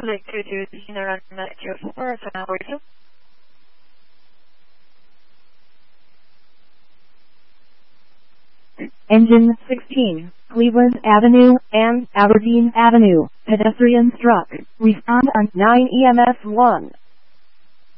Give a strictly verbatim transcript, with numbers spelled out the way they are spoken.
Lake two two zero Metro four, how are you? Engine sixteen, Cleveland Avenue and Aberdeen Avenue, pedestrian struck. Respond on nine E M S one.